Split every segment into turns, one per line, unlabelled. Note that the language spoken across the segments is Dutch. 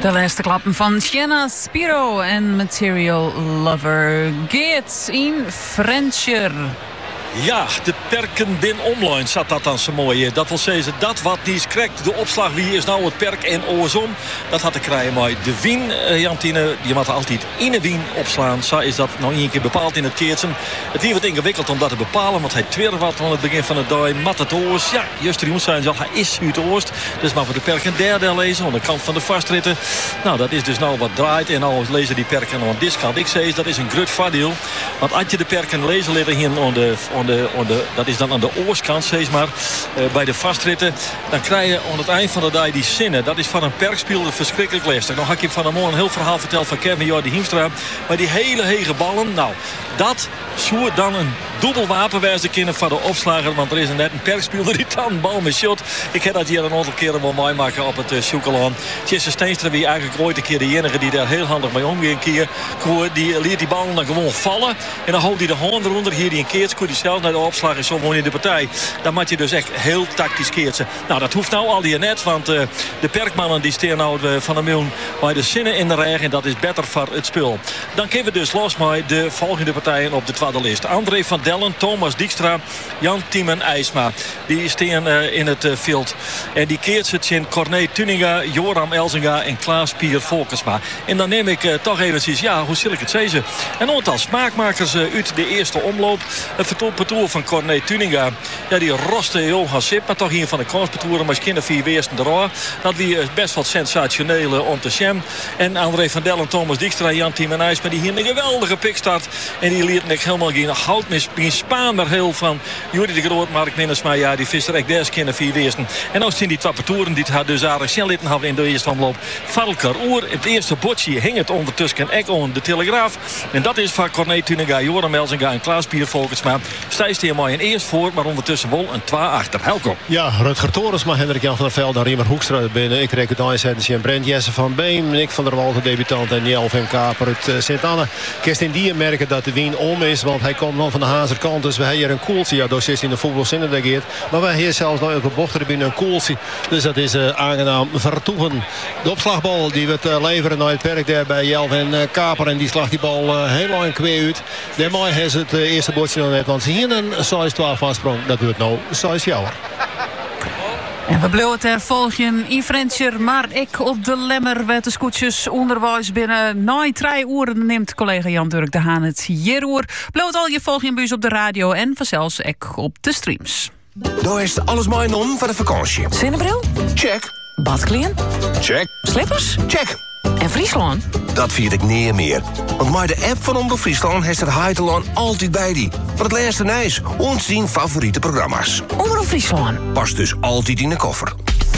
De laatste klappen van Sienna Spiro en Material Lover. Geert in Frencher.
Ja, de perken bin online zat dat dan zo mooi. Dat wil zeggen, dat wat die krijgt, de opslag wie is nou het perk en oorsom. Dat had te krijgen met de wien, Jantine. Die moet altijd in de wien opslaan. Zo is dat nog één keer bepaald in het keertsen. Het is wat ingewikkeld om dat te bepalen, want hij tweede wat aan het begin van het dag. Mat het oors. Ja, juist de zijn zal hij is uit oost. Dus maar voor de perken derde lezen aan de kant van de vastritten. Nou, dat is dus nou wat draait en nou lezen die perken aan deze kant. Ik zeg, dat is een groot voordeel. Want als je de perken lezen liggen hier aan dat is dan aan de oorskant, steeds maar, bij de vastritten. Dan krijg je aan het eind van de dag die zinnen. Dat is van een perkspeler verschrikkelijk lastig. Nou had ik van de morgen een heel verhaal verteld van Kevin Jordi Hiemstra. Maar die hele hege ballen, nou, dat zou dan een dubbelwapen wijzen kunnen van de opslager. Want er is net een perkspeler die dan een bal met shot. Ik heb dat hier een aantal keren wel mooi maken op het Sjoekelaan. Jesse Steenstra, wie eigenlijk ooit een keer de enige die daar heel handig mee omging. Die liet die ballen dan gewoon vallen. En dan houdt hij de hand eronder. Hier die een keertje, die zelf naar de opslag is zo gewoon in de partij. Dan moet je dus echt heel tactisch keertsen. Nou, dat hoeft nou al hier net. Want de perkmannen die staan nou van de miljoen bij de zinnen in de regen. En dat is beter voor het spul. Dan kunnen we dus los met de volgende partijen op de tweede lijst. André van Dellen, Thomas Dijkstra, Jan Tiemen IJsma. Die staan in het veld. En die keert het in Corné Tuninga, Joram Elzinga en Klaas Pier Volkersma. En dan neem ik toch eventjes, ja, hoe zal ik het zeggen? Een aantal smaakmakers uit de eerste omloop. Het vertoer van Corné Tuninga. Ja, die roste heel gaan zitten. Maar toch hier van de kansbetoeren. Maar kinderen 4 weersten eraan. Dat wie best wat sensationele om te zien. En André van Dellen, Thomas Dijkstra, Jan Tiemen IJsma. Die hier een geweldige pikstart. En die liet ik helemaal geen hout mis. Geen spaan er heel van Juri de Groot, Mark Minnesma, ja, die visser echt 10 keer 4 weersten. En nou zien die tappetoeren die het had dus aardig snel litten hadden in de eerste omloop. Valker Oer, het eerste bordje hing het ondertussen en on de Telegraaf. En dat is van Corné Tuninga, Joram Elzinga en Klaas Pier Volkersma. Stijst hier mooi een eerst voor, maar ondertussen wel een 2 achter. Helkom.
Ja, Rutger Torensma, Hendrik Jan van der Velde, Riemer Hoekstra binnen. Ik reken het aanzetten en Brent Jesse van Beem, Nick van der Walter, debutant en Jelf en Kaper uit Sint-Anne. Kerst in die merken dat de wien om is, want hij komt nog van de Hazerkant. Dus we hebben hier een koeltje. Ja, dus is in de voetbalzinnen reageert. Maar wij hebben hier zelfs nog op de bochttribune een koeltje. Dus dat is aangenaam vertoeven. De opslagbal die we leveren naar het perk daar bij Jelf en Kaper. En die slaagt die bal heel lang kweer uit. Daarmee heeft het eerste bordje nog net. Want ze hier een 6-12 vastsprong. Dat wordt nou 6-4.
En we blijven ter volgen in Frencher, maar ik op de Lemmer werd de scootjes onderwijs binnen. Na 3 uur neemt collega Jan Durk de Haan het hieroer. Blijft al je volgen in buis op de radio en vanzelfs ook op de streams.
Daar is alles mooi om voor de vakantie.
Zonnebril?
Check.
Badkleren?
Check.
Slippers?
Check.
En Friesland?
Dat vier ik niet meer. Want met de app van Omroep Friesland heeft het Heitelaan altijd bij die. Voor het laatste nieuws. Ons 10 favoriete programma's.
Omroep Friesland.
Past dus altijd in de koffer.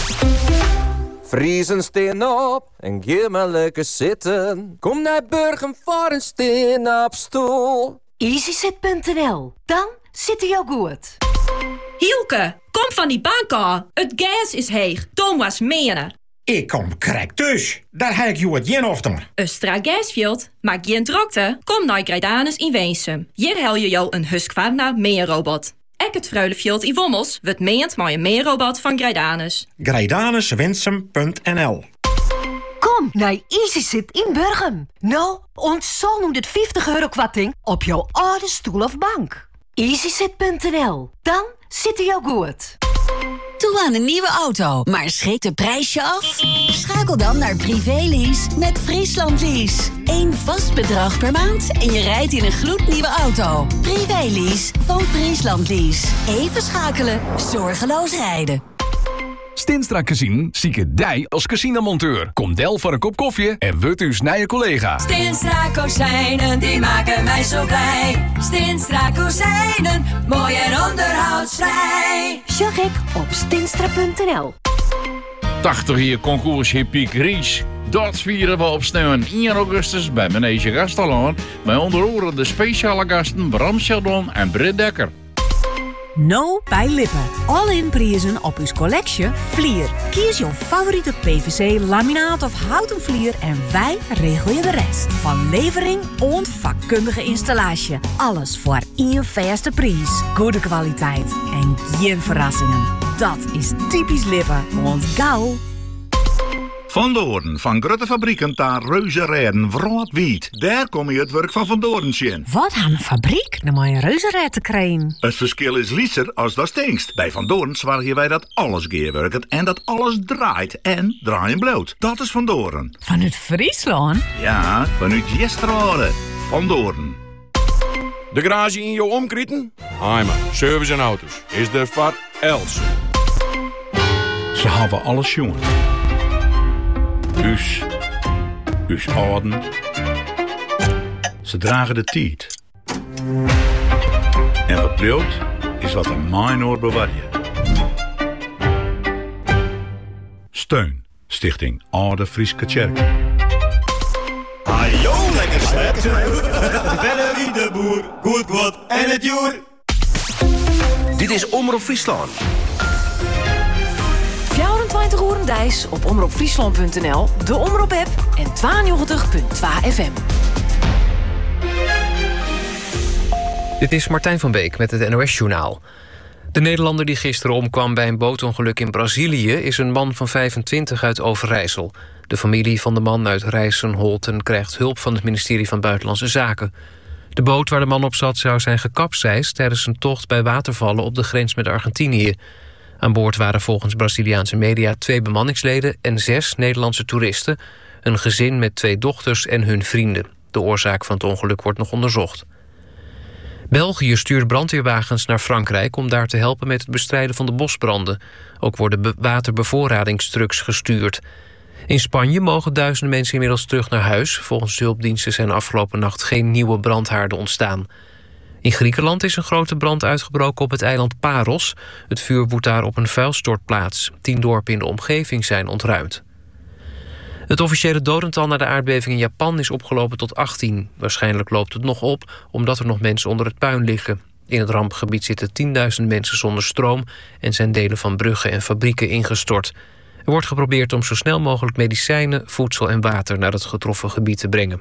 Friesen steen op en ga maar lekker zitten. Kom naar Burgum voor een steen op stoel.
EasyZit.nl. Dan zit hij ook goed.
Hielke, kom van die bank af. Het gas is heeg. Thomas menen.
Ik kom correct dus. Daar heb ik je het geen ochtend.
Östra Gasfield, maar geen drukte. Kom naar Grijdanus in Weensum. Hier hel je jou een Husqvarna meerrobot. Ek het Freulefield in Wommels wordt meend maar een meerrobot van Grijdanus.
Grijdanuswinsum.nl.
Kom naar EasyZit in Burgum. Nou, ontzal nu dit €50 kwatting op jouw oude stoel of bank. EasyZit.nl. Dan zit hij ook goed.
Toe aan een nieuwe auto, maar schrikt de prijsje af? Schakel dan naar Privélease met Friesland Lease. 1 vast bedrag per maand en je rijdt in een gloednieuwe auto. Privélease van Friesland Lease. Even schakelen, zorgeloos rijden.
Stinstra Casino zieke dij als casinomonteur. Kom del voor een kop koffie en word uw snije collega.
Stinstra kozijnen, die maken mij zo blij. Stinstra kozijnen, mooi en onderhoudsvrij.
Zag ik op stinstra.nl.
80 hier concours Hippiek Ries. Dat vieren we op sneeuw 1 augustus bij Manege Gastalaan. Met onder andere de speciale gasten Bram Sheldon en Britt Dekker.
No bij Lippen. All-in prijzen op uw collectie Vlier. Kies jouw favoriete PVC, laminaat of houten vlier en wij regelen je de rest. Van levering en vakkundige installatie. Alles voor één vaste prijs. Goede kwaliteit en geen verrassingen. Dat is typisch Lippen, want gauw.
Van Doorn, van grote fabrieken naar reuze rijden, wroad-wiet. Daar kom je het werk van Van Doorn zien.
Wat aan een fabriek? Dan moet je een reuzenrad te krijgen.
Het verschil is lieser als dat stinkst. Bij Van Doorn zorgen wij dat alles geerwerkt en dat alles draait en draaien bloot. Dat is Van Doorn.
Vanuit Friesland?
Ja, vanuit Jesterode. Van Doorn.
De garage in jouw omkrieten? Heimer, service en auto's. Is er voor Els.
Ze hebben alles jongen. Us orden. Ze dragen de tijd. En wat bloot is wat een minor bewaarje. Steun, Stichting Oude Frieske Kerk.
Ajo, lekker slep. Bellen wie de boer, goed en het joer.
Dit is Omroep Friesland.
24 uur Dijs op omroepfriesland.nl, de Omroep-app en 92.2 FM.
Dit is Martijn van Beek met het NOS-journaal. De Nederlander die gisteren omkwam bij een bootongeluk in Brazilië is een man van 25 uit Overijssel. De familie van de man uit Rijssen-Holten krijgt hulp van het ministerie van Buitenlandse Zaken. De boot waar de man op zat zou zijn gekapseist tijdens een tocht bij watervallen op de grens met Argentinië. Aan boord waren volgens Braziliaanse media 2 bemanningsleden en 6 Nederlandse toeristen, een gezin met 2 dochters en hun vrienden. De oorzaak van het ongeluk wordt nog onderzocht. België stuurt brandweerwagens naar Frankrijk om daar te helpen met het bestrijden van de bosbranden. Ook worden waterbevoorradingstrucks gestuurd. In Spanje mogen duizenden mensen inmiddels terug naar huis. Volgens de hulpdiensten zijn afgelopen nacht geen nieuwe brandhaarden ontstaan. In Griekenland is een grote brand uitgebroken op het eiland Paros. Het vuur woedt daar op een vuilstortplaats. 10 dorpen in de omgeving zijn ontruimd. Het officiële dodental na de aardbeving in Japan is opgelopen tot 18. Waarschijnlijk loopt het nog op, omdat er nog mensen onder het puin liggen. In het rampgebied zitten 10.000 mensen zonder stroom en zijn delen van bruggen en fabrieken ingestort. Er wordt geprobeerd om zo snel mogelijk medicijnen, voedsel en water naar het getroffen gebied te brengen.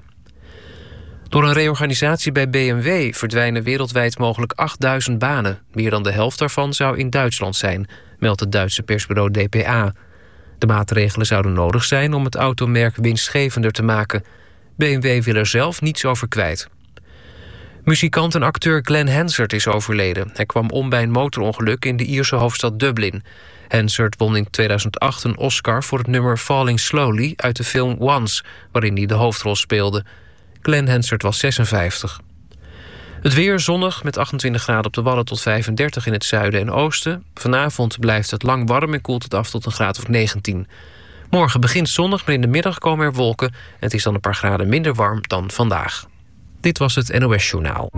Door een reorganisatie bij BMW verdwijnen wereldwijd mogelijk 8000 banen. Meer dan de helft daarvan zou in Duitsland zijn, meldt het Duitse persbureau DPA. De maatregelen zouden nodig zijn om het automerk winstgevender te maken. BMW wil er zelf niets over kwijt. Muzikant en acteur Glenn Hansard is overleden. Hij kwam om bij een motorongeluk in de Ierse hoofdstad Dublin. Hansard won in 2008 een Oscar voor het nummer Falling Slowly uit de film Once, waarin hij de hoofdrol speelde. Glenn Hansard was 56. Het weer zonnig met 28 graden op de Wadden tot 35 in het zuiden en oosten. Vanavond blijft het lang warm en koelt het af tot een graad of 19. Morgen begint zonnig, maar in de middag komen er wolken. En het is dan een paar graden minder warm dan vandaag. Dit was het NOS Journaal.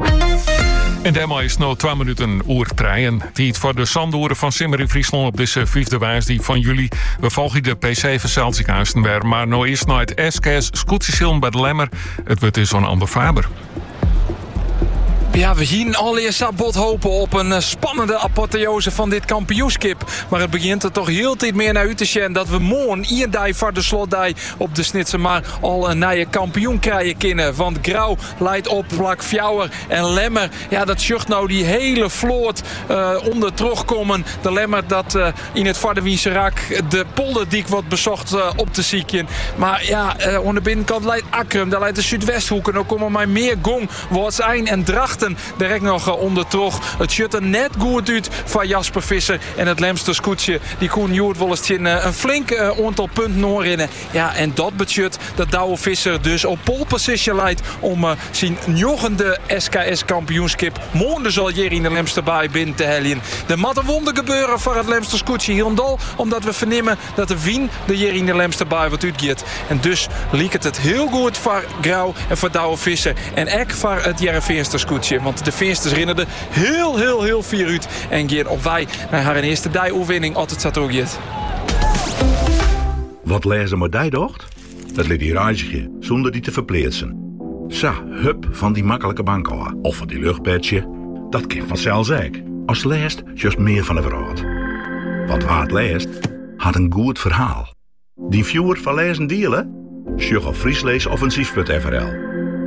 En daarmee is nog 2 minuten oertreien. Die het voor de zandoeren van Simmer in Friesland op deze 5e wijs die van jullie. We volgen de PC van Celticasten weer. Maar nou is nog het SKS Scootsesilm bij de Lemmer. Het wordt dus zo'n Amber Faber.
Ja, we zien allereerst bot hopen op een spannende apotheose van dit kampioenskip. Maar het begint er toch heel tijd meer naar uit te zien dat we morgen ierdij voor de slotdij op de Snitsen maar al een nieuwe kampioen krijgen kunnen. Want Grauw leidt op vlak Fjouwer en Lemmer. Ja, dat zucht nou die hele vloot onder terugkomen. De Lemmer dat in het Vardewiense Rak de polderdiek wordt bezocht op te zieken. Maar ja, aan de binnenkant leidt Akrum, daar leidt de Zuidwesthoek. En dan komen maar meer gong, Wortseind en Drachten. Direct nog onder terug. Het shirt er net goed uit van Jasper Visser. En het Lemster scootje. Die Koen Joert wel eens een flink aantal punten oorinnen. Ja, en dat betekent dat Douwe Visser dus op pole position leidt om zijn joggende SKS kampioenskip morgen zal hier in de Lemster bij binnen te helien. De matte wonder gebeuren voor het Lemster scootje hier dal, omdat we vernemen dat de wien de hier in de Lemster bij wat uitgeeft. En dus liep het heel goed voor Grauw en voor Douwe Visser. En ook voor het Jereveenster scootje. Want de Veersters rinnen er heel vier uit. En gaan op wij naar haar eerste dij-oefening altijd zat ook het.
Wat lezen maar die docht? Dat liet die reisje, zonder die te verpleetsen. Sa, hup van die makkelijke bank af. Of van die luchtbedje. Dat kan vanzelfs ook. Als leest, juist meer van de verhaal. Wat waard leest, had een goed verhaal. Die viewer van lezen delen? Sjug op friesleesoffensief.nl.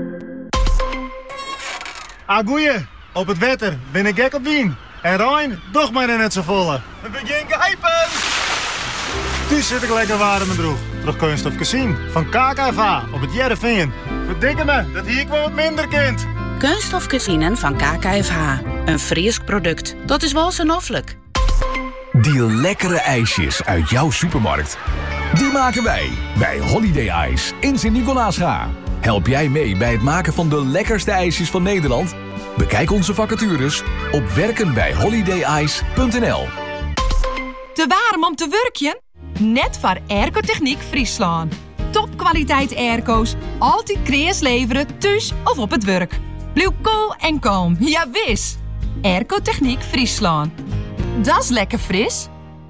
Ah, goeie, op het wetter ben ik gek op wien. En Rijn, toch maar net zo volle. We beginnen gehypen! Dus zit ik lekker warm in mijn droeg. door Kunststof Casino van KKFA op het Jereveen. Verdikke me, dat hier ik wel wat minder kind.
Kunststof Casino van KKFH. Een Fries product. Dat is wel sanoffelijk.
Die lekkere ijsjes uit jouw supermarkt. Die maken wij bij Holiday Ice in Sint-Nicolaasga. Help jij mee bij het maken van de lekkerste ijsjes van Nederland? Bekijk onze vacatures op werkenbijholidayis.nl.
Te warm om te werkjen? Net voor Airco-Techniek Friesland. Topkwaliteit airco's, altijd kreas leveren thuis of op het werk. Blijf cool en kalm, ja wis. Airco-Techniek Friesland. Dat is lekker fris.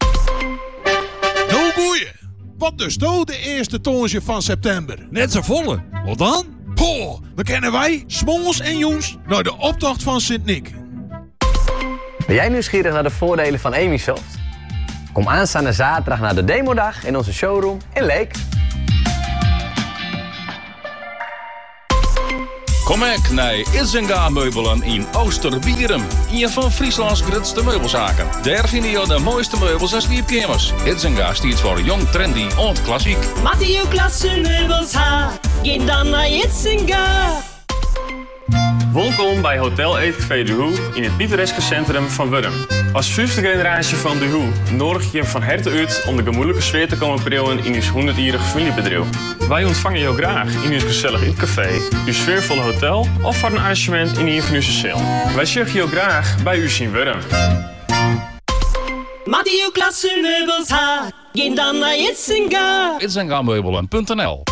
Nou boeien, wat dus nou de eerste tonsje van september? Net zo volle, wat dan? Poh, dan kennen wij, smols en jongens, naar de optocht van Sint-Nick.
Ben jij nieuwsgierig naar de voordelen van Emisoft? Kom aanstaande zaterdag naar de demodag in onze showroom in Leek.
Kom ik naar Itzinga Meubelen in Oosterbierum. Een van Frieslands grootste meubelzaken. Daar vind je de mooiste meubels en sleepkamers. Itzinga staat voor jong, trendy en klassiek.
Mathieu Klasse Meubels ha, ga dan naar Itzinga.
Welkom bij Hotel Eetcafé De Hoe in het pittoreske centrum van Wurm. Als 5e generatie van De Hoe nodig je hem van harte uit om de gemoedelijke sfeer te komen brengen in uw 100-jarige familiebedrijf. Wij ontvangen jou graag in uw gezellig eetcafé, uw sfeervolle hotel of voor een arrangement in een van uw cel. Wij zorgen jou graag bij u zien Wurm.
Mathieu Klasse Meubels ha, ga dan naar Itzinga.
Itzingameubelen.nl.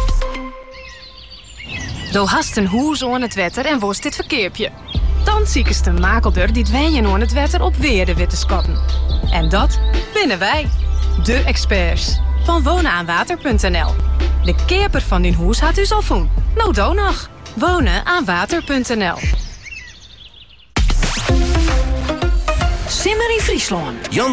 Do hast een hoes aan het wetter en worst dit verkeerpje. Dan ziekest een makelder die wenjen aan het wetter op weer de witte skatten. En dat binnen wij, de experts van wonenaanwater.nl. De keerper van die hoes had u al voen. Nou dan nog. Wonenaanwater.nl.
Simmer in Friesland.